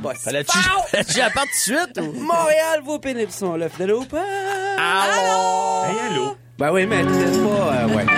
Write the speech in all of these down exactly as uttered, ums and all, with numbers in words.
bah, Fallait-tu fallait-tu la part tout de suite? Ou? Montréal, vos pénibles sont là. Fidèle au pas. Allô? Hey, allô? Ben oui, mais peut-être pas. Euh, ouais.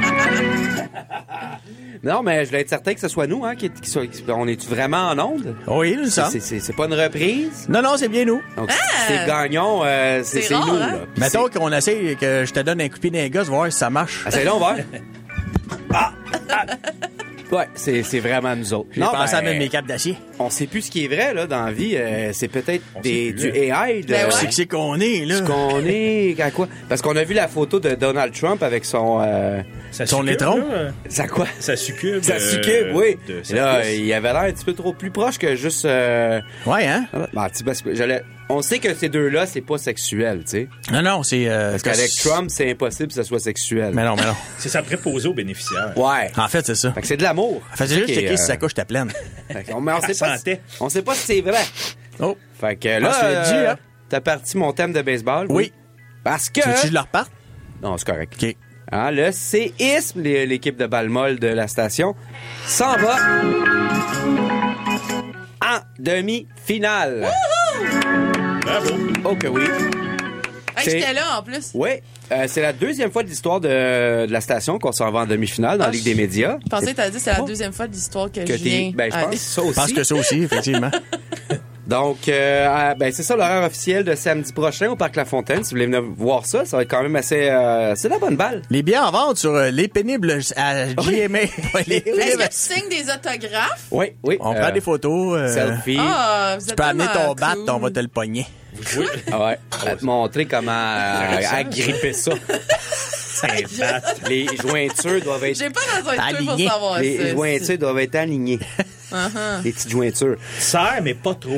Non, mais je voulais être certain que ce soit nous, hein, qui, qui soit, qui- on est vraiment en onde? Oui, nous C'est, sommes. c'est, c'est, c'est pas une reprise? Non, non, c'est bien nous. Donc, si c'est gagnant, euh, c'est, C'est c'est rare, nous, hein? là. Puis Mettons qu'on essaye que je te donne un coup de pied dans les gosses, voir si ça marche. c'est... Essaye-le, on va. Ah! Ah! Ouais, c'est, c'est vraiment nous autres. J'ai pensé à mettre mes capes d'acier. On sait plus ce qui est vrai, là, dans la vie. Euh, c'est peut-être des, sait plus, du A I. De, Ben ouais. C'est que c'est qu'on est, là. Ce qu'on est, à quoi? Parce qu'on a vu la photo de Donald Trump avec son... Euh, Ça Son succube, étron? là. ça quoi? Ça succube. Ça euh, succube, oui. de Et sa là, cuisse. il avait l'air un petit peu trop plus proche que juste... Euh... Ouais, hein? Bah, tu sais, parce que j'allais... On sait que ces deux-là, c'est pas sexuel, tu sais. Non, non, c'est... Euh, Parce qu'avec Trump, c'est impossible que ça soit sexuel. Mais non, mais non. C'est ça préposé aux bénéficiaires. Ouais. En fait, c'est ça. Fait que c'est de l'amour. Fait que c'est juste Qui est, checker si euh, sa couche était pleine. fait qu'on- mais on sait Ça pas. sentait. Si, on sait pas si c'est vrai. Oh. Fait que là, Ah, tu l'as dit, euh, hein? t'as parti mon thème de baseball. Oui. Parce que... Tu veux que je le reparte? Non, c'est correct. OK. Hein, le séisme, les- l'équipe de balle molle de la station, s'en va en demi-finale. Bravo. Oh que oui. Hey, C'est- j'étais là, en plus. Oui, euh, c'est la deuxième fois de l'histoire de, de la station qu'on s'en va en demi-finale dans Ah, la Ligue des médias. Je pensais que t'as dit que c'est la deuxième fois de l'histoire que, Que je t'es- viens. ben, je aller. pense ça Je aussi. pense que ça aussi, effectivement. Donc, euh, ah, ben, c'est ça l'horaire officiel de samedi prochain au Parc La Fontaine. Si vous voulez venir voir ça, ça va être quand même assez... Euh, c'est de la bonne balle. Les billets en vente sur euh, les pénibles à G M A. Ouais, les Est-ce pénibles. que tu signes des autographes? Oui, oui. On euh, prend des photos. euh, selfie. Ah, vous Tu êtes peux amener tellement ton bat, cool. on va te le pogner. Vous jouez. Ah ouais. Je vais te montrer comment euh, agripper ça. Les jointures doivent être... J'ai pas besoin de toi pour Aligné. savoir Les ça. jointures doivent être alignées. Uh-huh. Les petites jointures. Serre, mais pas trop.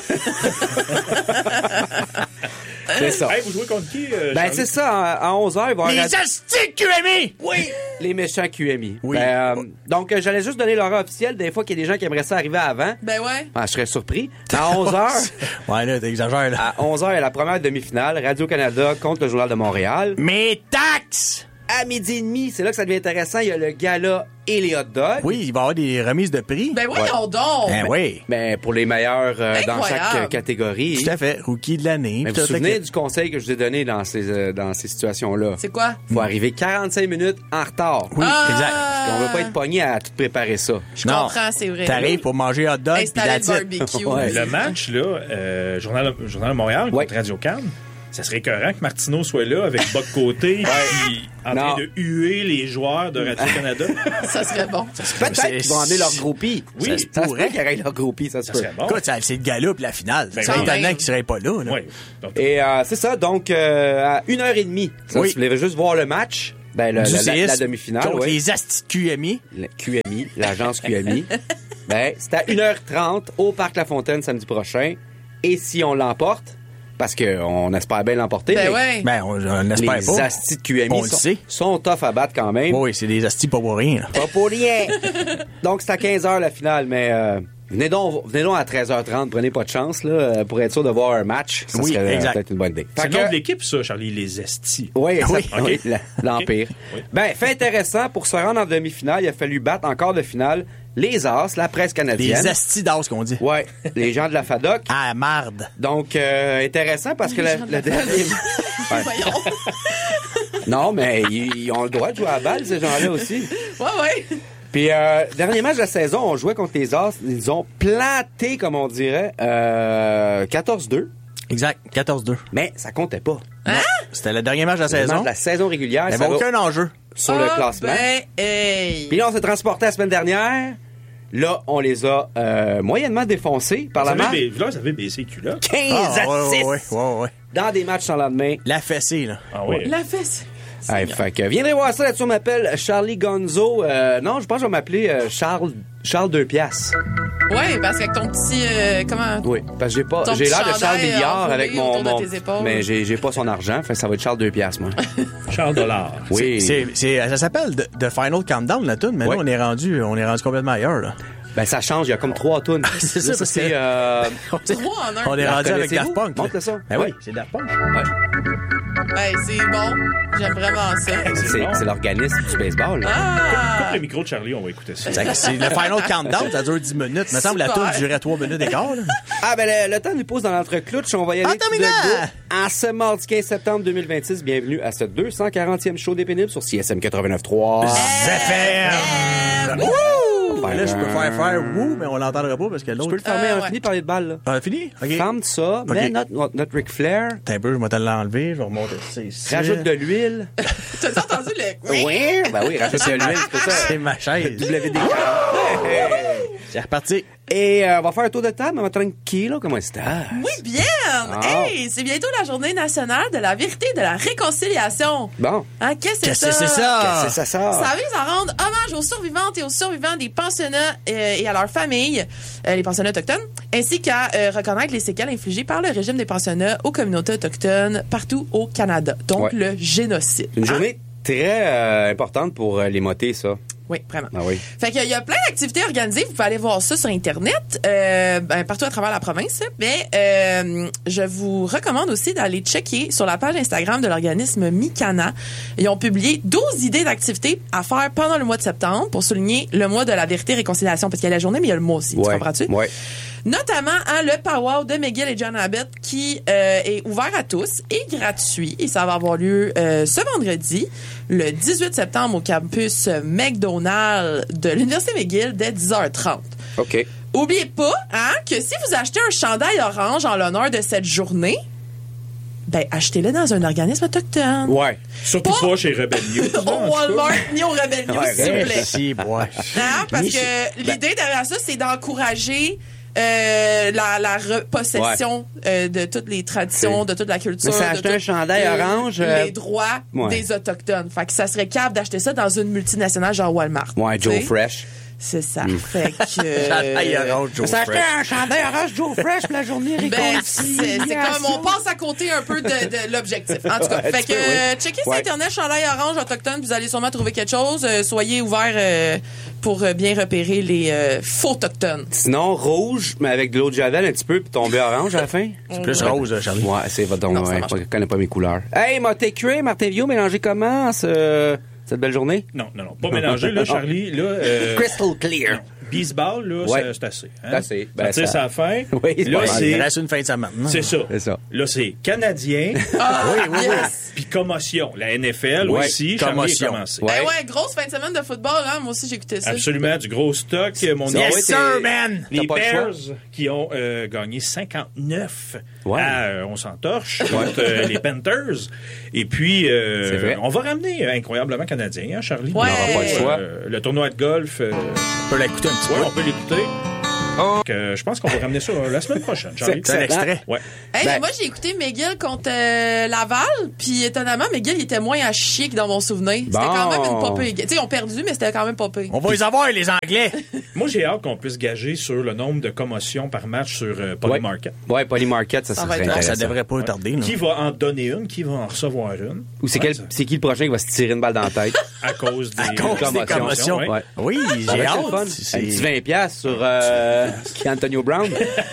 C'est ça. Hey, vous jouez contre qui? euh, Ben, Charlie? c'est ça, à onze heures, il va y avoir... Les astis Q M I! Oui, les méchants Q M I. Oui. Ben, euh, donc, euh, j'allais juste donner l'horaire officiel. Des fois, qu'il y a des gens qui aimeraient ça arriver avant. Ben ouais. Ah, je serais surpris. À onze heures, Ouais, là, t'exagères, là. à onze heures, il y a la première demi-finale. Radio-Canada contre le Journal de Montréal. Mes taxes! À midi et demi, c'est là que ça devient intéressant. Il y a le gala et les hot dogs. Oui, il va y avoir des remises de prix. Ben voyons donc. Ben oui. Ben, pour les meilleurs euh, dans Incroyable. chaque euh, catégorie. Tout à fait. Rookie de l'année. Mais vous Tout vous à fait. souvenez du conseil que je vous ai donné dans ces, euh, dans ces situations-là? C'est quoi? Faut arriver quarante-cinq minutes en retard. Oui, Ah! exact. On veut pas être pogné à tout préparer ça. Je Non. comprends, c'est vrai. T'arrives pour manger hot dog puis Installer le that's it. barbecue. Ouais. Le match, là, euh, Journal, Journal de Montréal Ouais. contre Radio-Can, ça serait écœurant que Martineau soit là avec Boc Côté puis en Non. train de huer les joueurs de Radio-Canada. Ça serait bon. Peut-être C'est- qu'ils vont emmener leur groupie. Oui, ça, ça ça se pourrait. pourrait qu'ils aillent leur groupie, ça se Ça peut. serait bon. Écoute, ça, c'est le gala puis la finale. Ben c'est oui. étonnant Quand qu'il serait pas là. là. Oui. Donc, Et euh, c'est ça, donc euh, à une heure trente, ça, Oui. si vous voulez juste voir le match, ben, le- Du la, la- la séisme demi-finale, contre ouais. les astis Q M I. Le Q M I, l'agence Q M I, ben, c'est à une heure trente au Parc La Fontaine samedi prochain. Et si on l'emporte, parce qu'on espère bien l'emporter, Ben mais ouais. Ben, on, on l'espère les pas. astis de Q M I On le sont, sait. sont tough à battre quand même. Oui, c'est des astis pas pour rien. là. Pas pour rien. Donc, c'est à quinze heures la finale, mais euh, venez, donc, venez donc à treize heures trente. Prenez pas de chance là, euh, pour être sûr de voir un match. Ça Oui, serait euh, exact. peut-être une bonne idée. c'est Fait le nom que- de l'équipe, ça, Charlie, les Estis. Oui, Oui, exact- ok. oui, la- l'Empire. Oui. Ben, fait intéressant, pour se rendre en demi-finale, il a fallu battre en quart de finale les As, la presse canadienne. Des astis d'as qu'on dit. Ouais, les gens de la FADOC. Ah, marde. Donc, euh, intéressant parce que Les la- gens de le la dernier... Ouais. Voyons. Non, mais ils, ils ont le droit de jouer à la balle, ces gens-là aussi. Ouais, ouais. Puis, euh, dernier match de la saison, on jouait contre les As. Ils ont planté, comme on dirait, euh, quatorze deux. Exact. quatorze deux. Mais ça comptait pas. C'était le dernier match de la Le match saison. de la saison régulière, Il n'y ça avait va aucun enjeu. sur le Ah, classement. Ben, hey. Puis là, on s'est transporté la semaine dernière. Là, on les a euh, moyennement défoncés par Vous la avez, marque. ba- vous avez baissé les culottes. quinze Ah, à ouais, six ouais, ouais, ouais. dans des matchs sans lendemain. La fessée, là. Ah oui. La fesse. Hey, fait que viendrez voir ça là-dessus. On m'appelle Charlie Gonzo. Euh, non, je pense que je vais m'appeler euh, Charles Charles deux piastres. Ouais, parce qu'avec ton petit. euh, comment? Oui, parce que j'ai pas Ton j'ai petit l'air de Charles chandail Milliard enroulé avec mon, autour de mon tes épaules. mais j'ai j'ai pas son argent, fait que ça va être Charles deux piastres moi. Charles Dollard. Oui. C'est, c'est, ça s'appelle The, The Final Countdown, la tune, mais Ouais. là, on est rendu, on est rendu complètement ailleurs, là. Ben ça change, il y a comme trois tunes. C'est ça, Là, parce c'est que- euh, Trois en un. On est La rendu avec reconnaissez-vous? Daft Punk. là. Montre ça. Ben Ouais. oui, c'est Daft Punk. ouais. Ben, c'est bon. J'aime vraiment ça. C'est bon. c'est l'organisme du baseball. Là. Ah! Coupe le micro de Charlie, on va écouter ça. C'est c'est le final countdown, ça dure dix minutes. Il me semble que la Super. tour durait trois minutes d'écart. là. Ah, ben le, le temps nous pose dans l'entreclouche. On va y aller En tout terminant! de go. En ce mardi quinze septembre deux mille vingt-six, bienvenue à ce deux cent quarantième show des pénibles sur C S M quatre-vingt-neuf trois. Zephyr! Wouh! Ben là, je peux faire faire wouh, mais on l'entendra pas parce que Tu l'autre. peux le fermer, Euh, on a ouais. fini de parler de balles, là. Ah, fini? OK. Ferme ça, Ok. mets notre, notre, notre Ric Flair, Attends un peu, je vais te l'enlever, je vais remonter ça ici. rajoute de l'huile. T'as entendu le... Oui, ben oui, rajoute de l'huile, c'est pour ça. C'est ma chaise. W D. C'est reparti. Et euh, on va faire un tour de table, mais tranquille, comment est-ce que Oui, bien! Ah. Hey, c'est bientôt la journée nationale de la vérité et de la réconciliation. Bon, Hein, qu'est-ce que c'est Qu'est-ce ça? que c'est ça? qu'est-ce que ça sort? Ça vise à rendre hommage aux survivantes et aux survivants des pensionnats euh, et à leurs familles, euh, les pensionnats autochtones, ainsi qu'à euh, reconnaître les séquelles infligées par le régime des pensionnats aux communautés autochtones partout au Canada. Donc, Ouais. le génocide. une Hein? journée très euh, importante pour euh, les motés, ça. Oui, vraiment. Ah oui. Fait qu'il y a plein d'activités organisées. Vous pouvez aller voir ça sur Internet, euh, ben, partout à travers la province. Mais euh, je vous recommande aussi d'aller checker sur la page Instagram de l'organisme Mikana. Ils ont publié douze idées d'activités à faire pendant le mois de septembre pour souligner le mois de la vérité et réconciliation. Parce qu'il y a la journée, mais il y a le mois aussi. Tu Ouais. comprends-tu? Ouais. Notamment hein, le powwow de McGill et John Abbott qui euh, est ouvert à tous et gratuit. Et ça va avoir lieu euh, ce vendredi, le dix-huit septembre, au campus McDonald de l'Université McGill dès dix heures trente. OK. Oubliez pas hein, que si vous achetez un chandail orange en l'honneur de cette journée, ben achetez-le dans un organisme autochtone. Ouais. Surtout Pas- pas chez Rebel News. Au Walmart ni au Rebel News, Ouais, s'il vous plaît. Si, ouais. Hein, parce Ni- que l'idée derrière ça, c'est d'encourager euh, la, la repossession euh, de toutes les traditions, de toute la culture. Mais c'est de acheter tout- un chandail euh, orange, euh, Les droits ouais. des Autochtones. Fait que ça serait capable d'acheter ça dans une multinationale genre Walmart. Ouais, Joe T'sais? Fresh. C'est ça. Fait que... Chandail orange, Joe Ça Fresh. acheté un chandail orange Joe Fresh pour la journée Ben, c'est réconciliation. c'est comme on passe à côté un peu de, de l'objectif. En tout cas, Ouais, fait tu que peux, oui. euh, checkez sur Ouais. internet chandail orange autochtone, vous allez sûrement trouver quelque chose. Euh, soyez ouverts euh, pour euh, bien repérer les euh, faux autochtones. Sinon, rouge, mais avec de l'eau de javel un petit peu, puis tomber orange à la fin. C'est plus rose, Charlie. Ouais, c'est votre don. Non, ça Ouais, marche je connais pas mes couleurs. Hey, Martin Curie, Martin Vio, mélangez comment ce- cette belle journée? Non, non, non. Pas mélanger, là, Charlie. Là, euh, Crystal clear. non. Baseball, là, Ouais. c'est- c'est assez. Hein? C'est assez. Ben, ça tire ça- ça à la fin. Oui, c'est là, pas mal. Il c'est... reste une fin de semaine. non? C'est ça. C'est ça. Là, c'est Canadien, Ah, Oui, oui, oui. yes. puis commotion. La N F L Ouais, aussi, Charlie commotion. a commencé. Ouais. Eh ouais, grosse fin de semaine de football, hein. Moi aussi, j'ai écouté ça. Absolument, du gros stock. Mon Ça, Yes, ouais, sir, t'es- man! Les T'as pas le Bears qui ont euh, gagné cinquante-neuf Ouais. à euh, on s'entorche contre euh, les Panthers. Et puis, euh, C'est vrai. on va ramener euh, incroyablement canadien, hein, Charlie? Ouais. On aura pas le choix. Euh, le tournoi de golf, euh, On peut l'écouter un petit ouais, peu. on peut l'écouter. Donc, euh, je pense qu'on va ramener ça euh, la semaine prochaine, Charlie. C'est un Excellent. extrait. Ouais. Hey, Ben- mais moi, j'ai écouté McGill contre euh, Laval, puis étonnamment, McGill, il était moins à chier que dans mon souvenir. C'était Bon. quand même une popée. Tu sais, ils ont perdu, mais c'était quand même popée. On va les avoir, les Anglais. Moi, j'ai hâte qu'on puisse gager sur le nombre de commotions par match sur euh, Ouais. Polymarket. Ouais, Polymarket, ça, Ça ça va serait être- intéressant. Ça devrait pas tarder. là. Qui va en donner une? Qui va en recevoir une? Ou c'est Ouais, quel- ça- c'est qui le prochain qui va se tirer une balle dans la tête? À cause des, À cause des commotions, commotions. ouais. Ouais. Oui, Ça j'ai va être le hâte. fun. C'est- Un petit vingt piastres sur euh, Antonio Brown.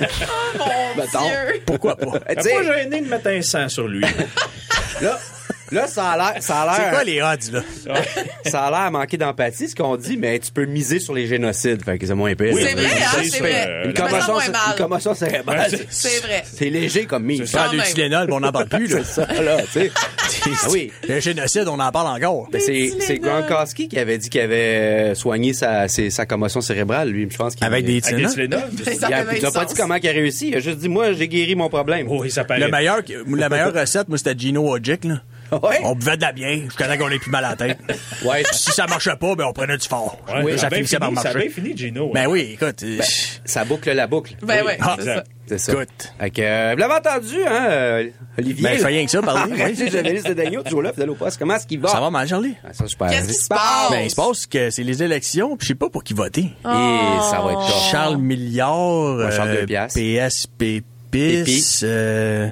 Mon Mettons. Dieu! Pourquoi pas? Tu T'as sais, pas gêné de mettre un sang sur lui. là, là, ça a l'air, ça a C'est l'air, quoi les odds, là? ça a l'air à manquer d'empathie, ce qu'on dit, mais tu peux miser sur les génocides, fait que c'est moins pire. Oui, C'est vrai, hein, c'est c'est ça, vrai. euh, Je Une me sens commotion, moins c'est- mal. une commotion cérébrale, Ouais, c'est- C'est vrai. c'est léger comme mise. Prends Quand du même. Tylenol, on n'en parle plus, là. Ça, là, tu sais. Ah oui. Le génocide, on en parle encore. Ben, c'est, c'est Gronkowski qui avait dit qu'il avait soigné sa, ses- sa commotion cérébrale, lui. Je pense qu'il Avec des Avec des Tylenol? Tylenol? Ça Il a, fait il a pas sens. dit comment il a réussi. Il a juste dit, moi, j'ai guéri mon problème. Oh, il s'appelle. Le meilleur, la meilleure recette, moi, c'était Gino Ojic, là. Ouais. On buvait de la bière jusqu'à temps qu'on ait plus mal à la tête. Ouais. Si ça marchait pas, ben, on prenait du fort. Ouais, Oui, ça ça a bien finissait par fini, ça a marcher. bien fini, Gino. Ben hein. oui, écoute. euh, Ça boucle la boucle. Ben Oui. ouais, Ah, c'est ça. C'est ça. Écoute. Fait que, euh, vous l'avez entendu, hein, euh, Olivier? Ben, fais rien que ça, parler. Arrête, j'ai la liste de Daniel, toujours là, fidèle au poste. Comment est-ce qu'il va? Ça va mal, Charlie? Ah, ça, super. Qu'est-ce qui se passe? Ben, il se passe que c'est les élections, puis je sais pas pour qui voter. Et ça va être tough. Charles Milliard, Ouais, Charles euh, deux piastres. P S P Pépi. P I S, euh,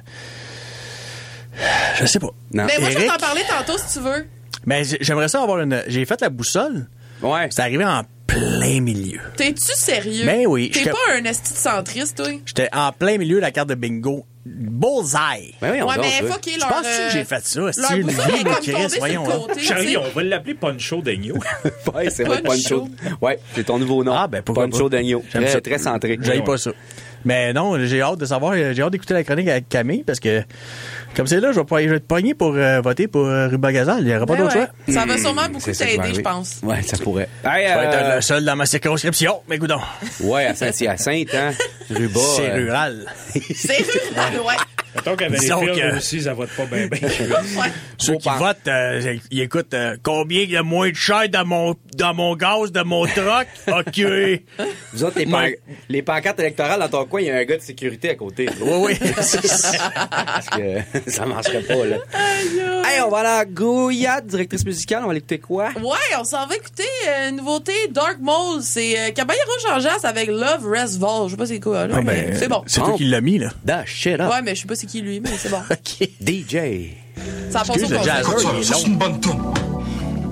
je sais pas. Non. Mais moi, je vais Eric? t'en parler tantôt si tu veux. Mais j'ai- j'aimerais ça avoir une. J'ai fait la boussole. Ouais. C'est arrivé en plein milieu. T'es-tu sérieux? Ben oui, T'es j'étais- pas un esti de centriste, toi? J'étais en plein milieu de la carte de bingo Bullseye. Ben oui, on Ouais, danse, mais ouais. fuck, Je leur... pense euh, que j'ai fait ça. leur C'est une boussole est vie, comme Chris, tombée sur voyons. le là. côté. Charlie, tu sais. on va l'appeler Poncho d'Agneau. Ouais, c'est vrai, Poncho. Poncho. Ouais, c'est ton nouveau nom. Ah, ben, pourquoi Poncho pas. d'agneau. J'aime Très, ça. très centré. J'aille Ouais, pas ouais. ça. Mais non, j'ai hâte de savoir, j'ai hâte d'écouter la chronique avec Camille parce que, comme c'est là, je vais, pas, je vais être pogné pour euh, voter pour euh, Ruba Gazal. Il n'y aura pas Ben d'autre ouais. choix. Ça va sûrement beaucoup C'est ça qui va t'aider, je arriver. pense. Ouais, ça pourrait. Hey, Je vais être euh, le seul dans ma circonscription, mais goudon. ouais, à Saint-Hyacinthe, hein. Ruba. C'est euh, rural. C'est rural, ouais. Mettons qu'à Disons Valleyfield que- aussi, ça vote pas bien, bien. Ouais. Ceux qui pan- votent, euh, ils écoutent euh, combien il y a moins de cher dans mon, dans mon gaz, de mon truck. OK. Oui, Vous autres, les, pan- les pancartes électorales dans ton coin, il y a un gars de sécurité à côté. oui. Parce que ça marcherait pas, là. Hey, on va aller à Gouillade, directrice musicale. On va l'écouter quoi? Ouais, on s'en va écouter euh, une nouveauté Dark Mole. C'est euh, Caballero Jean-Jacques avec Love Rest Vol. Je sais pas c'est quoi, là. Ah, mais ben, c'est bon. C'est toi qui l'as mis, là. Da shit up. Ouais, mais je sais pas c'est qui lui, mais c'est bon. OK. D J. Ça a passé au Excuse, le conseil. jazz. Écoute ça, il est ça, long. c'est une bonne toune.